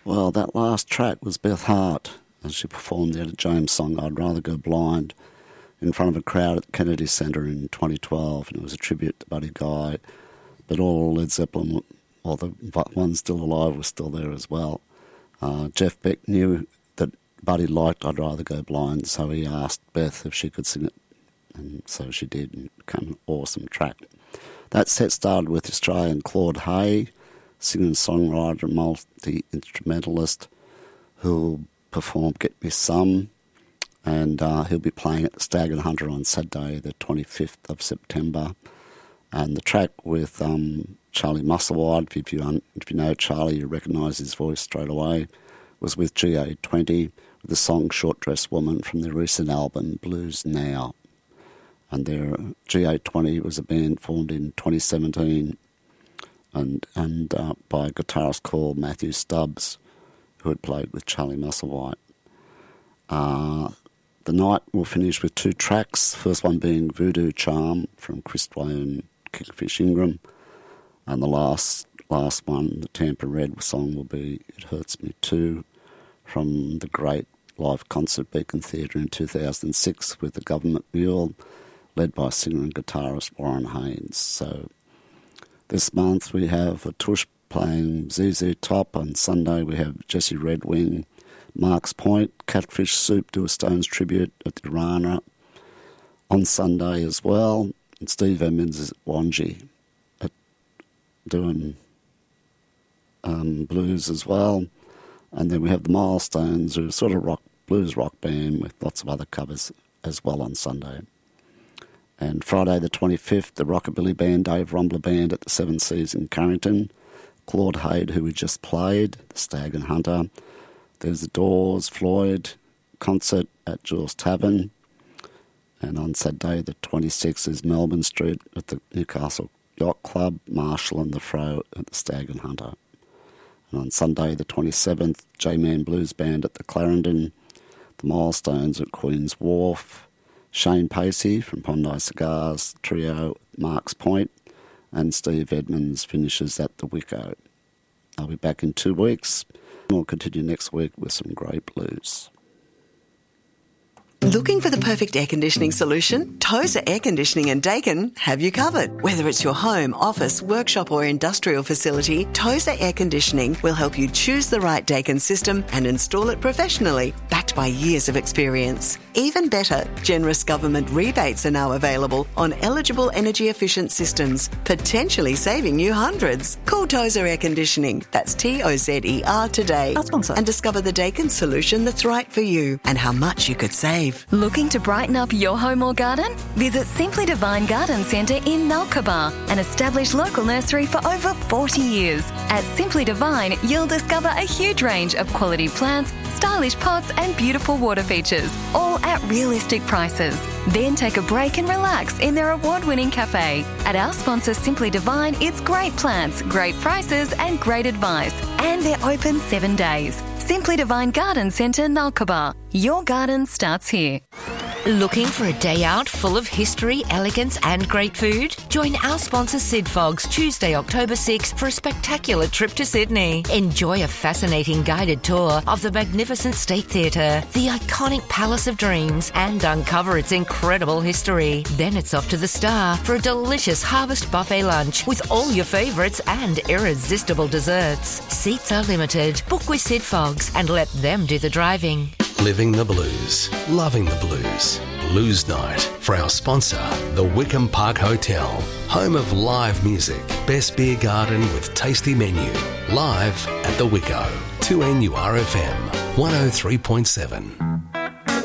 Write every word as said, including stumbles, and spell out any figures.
Well, that last track was Beth Hart, and she performed the Etta James song, I'd Rather Go Blind, in front of a crowd at the Kennedy Centre in twenty twelve, and it was a tribute to Buddy Guy. But all Led Zeppelin, all the ones still alive, were still there as well. Uh, Jeff Beck knew that Buddy liked I'd Rather Go Blind, so he asked Beth if she could sing it, and so she did, and it became an awesome track. That set started with Australian Claude Hay, singer-songwriter, multi-instrumentalist, who'll perform Get Me Some, and uh, he'll be playing at the Stag and Hunter on Saturday, the twenty-fifth of September. And the track with um, Charlie Musselwhite, if you, un- if you know Charlie, you recognise his voice straight away, was with G A twenty, with the song Short Dress Woman from their recent album Blues Now. And their G A twenty was a band formed in twenty seventeen and and uh, by a guitarist called Matthew Stubbs, who had played with Charlie Musselwhite. Uh, the night will finish with two tracks, the first one being Voodoo Charm from Chris Way and Kingfish Ingram, and the last last one, the Tampa Red song, will be It Hurts Me Too from the great live concert Beacon Theatre in two thousand six with the Government Mule, led by singer and guitarist Warren Haynes. So this month we have a Tush playing Z Z Top. On Sunday we have Jesse Redwing, Mark's Point, Catfish Soup do a Stones tribute at the Rana on Sunday as well. And Steve Edmonds is at Wanji at doing um, blues as well. And then we have the Milestones, who are sort of rock blues rock band with lots of other covers as well on Sunday. And Friday the twenty-fifth, the Rockabilly Band, Dave Rumbler Band at the Seven Seas in Carrington. Claude Hayde, who we just played, the Stag and Hunter. There's the Doors, Floyd, concert at Jules Tavern. And on Saturday the twenty-sixth is Melbourne Street at the Newcastle Yacht Club, Marshall and the Fro at the Stag and Hunter. And on Sunday the twenty-seventh, J-Man Blues Band at the Clarendon, the Milestones at Queen's Wharf, Shane Pacey from Bondi Cigars Trio at Mark's Point, and Steve Edmonds finishes at the Wicco. I'll be back in two weeks. We'll continue next week with some great blues. Looking for the perfect air conditioning solution? Tozer Air Conditioning and Dakin have you covered. Whether it's your home, office, workshop or industrial facility, Tozer Air Conditioning will help you choose the right Dakin system and install it professionally, backed by years of experience. Even better, generous government rebates are now available on eligible energy-efficient systems, potentially saving you hundreds. Call Tozer Air Conditioning, that's T O Z E R today, our sponsor, and discover the Dakin solution that's right for you and how much you could save. Looking to brighten up your home or garden? Visit Simply Divine Garden Centre in Nalkaba, an established local nursery for over forty years. At Simply Divine, you'll discover a huge range of quality plants, stylish pots and beautiful water features, all at realistic prices. Then take a break and relax in their award-winning cafe. At our sponsor Simply Divine, it's great plants, great prices and great advice. And they're open seven days. Simply Divine Garden Centre, Nalkaba. Your garden starts here. Looking for a day out full of history, elegance and great food? Join our sponsor Sid Fogg's Tuesday, October sixth for a spectacular trip to Sydney. Enjoy a fascinating guided tour of the magnificent State Theatre, the iconic Palace of Dreams, and uncover its incredible history. Then it's off to the Star for a delicious harvest buffet lunch with all your favourites and irresistible desserts. Seats are limited. Book with Sid Fogg's and let them do the driving. Living the blues, loving the blues. Blues Night for our sponsor, the Wickham Park Hotel, home of live music, best beer garden with tasty menu. Live at the Wicco, two N U R F M, one oh three point seven.